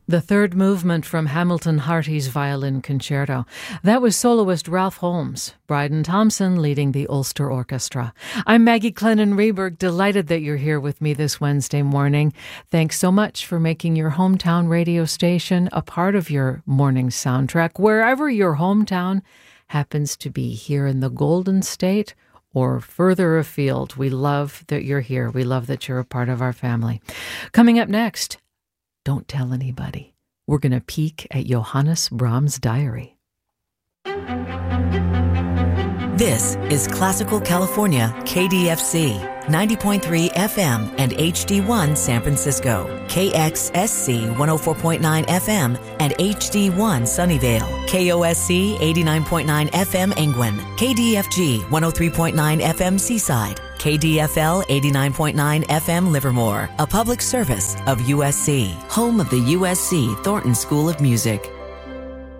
The third movement from Hamilton Harty's Violin Concerto. That was soloist Ralph Holmes, Bryden Thompson leading the Ulster Orchestra. I'm Maggie Clennon-Reberg, delighted that you're here with me this Wednesday morning. Thanks so much for making your hometown radio station a part of your morning soundtrack, wherever your hometown happens to be, here in the Golden State or further afield. We love that you're here. We love that you're a part of our family. Coming up next, don't tell anybody. We're going to peek at Johannes Brahms' diary. This is Classical California, KDFC, 90.3 FM and HD1 San Francisco, KXSC 104.9 FM and HD1 Sunnyvale, KOSC 89.9 FM Engwin, KDFG 103.9 FM Seaside, KDFL 89.9 FM Livermore, a public service of USC, home of the USC Thornton School of Music.